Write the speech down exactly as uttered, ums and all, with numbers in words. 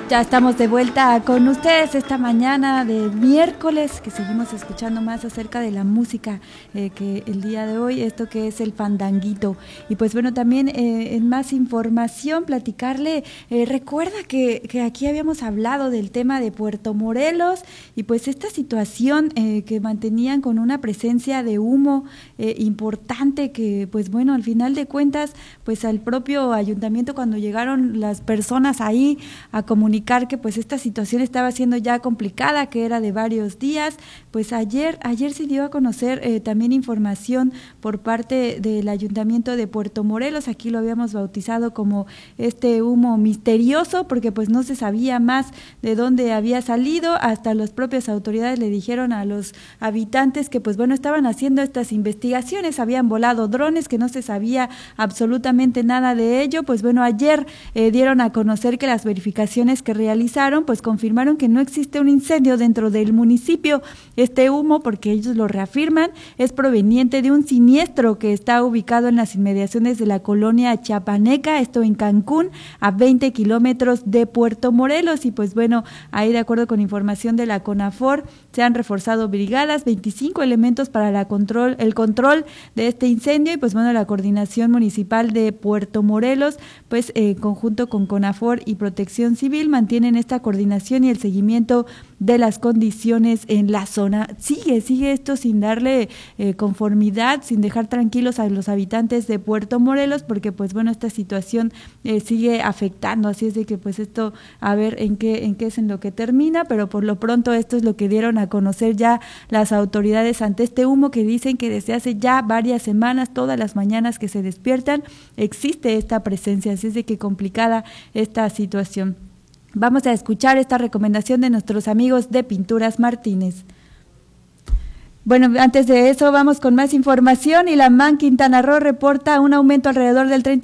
Ya estamos de vuelta con ustedes esta mañana de miércoles, que seguimos escuchando más acerca de la música eh, que el día de hoy, esto que es el fandanguito. Y pues bueno, también eh, en más información, platicarle, eh, recuerda que, que aquí habíamos hablado del tema de Puerto Morelos y pues esta situación eh, que mantenían con una presencia de humo eh, importante que pues bueno, al final de cuentas, pues al propio ayuntamiento cuando llegaron las personas ahí a comunicar que pues esta situación estaba siendo ya complicada, que era de varios días, pues ayer ayer se dio a conocer eh, también información por parte del Ayuntamiento de Puerto Morelos. Aquí lo habíamos bautizado como este humo misterioso, porque pues no se sabía más de dónde había salido, hasta las propias autoridades le dijeron a los habitantes que pues bueno, estaban haciendo estas investigaciones, habían volado drones, que no se sabía absolutamente nada de ello. Pues bueno, ayer eh, dieron a conocer que las verificaciones que realizaron, pues confirmaron que no existe un incendio dentro del municipio. Este humo, porque ellos lo reafirman, es proveniente de un siniestro que está ubicado en las inmediaciones de la colonia Chiapaneca, esto en Cancún, a veinte kilómetros de Puerto Morelos. Y pues bueno, ahí de acuerdo con información de la CONAFOR, se han reforzado brigadas, veinticinco elementos para la control, el control de este incendio. Y pues bueno, la coordinación municipal de Puerto Morelos, pues en eh, conjunto con CONAFOR y Protección Civil, mantienen esta coordinación y el seguimiento de las condiciones en la zona. Sigue, sigue esto sin darle eh, conformidad, sin dejar tranquilos a los habitantes de Puerto Morelos, porque pues bueno, esta situación eh, sigue afectando, así es de que pues esto, a ver en qué, en qué es en lo que termina, pero por lo pronto esto es lo que dieron a conocer ya las autoridades ante este humo que dicen que desde hace ya varias semanas, todas las mañanas que se despiertan, existe esta presencia, así es de que complicada esta situación. Vamos a escuchar esta recomendación de nuestros amigos de Pinturas Martínez. Bueno, antes de eso vamos con más información y la M A N Quintana Roo reporta un aumento alrededor del treinta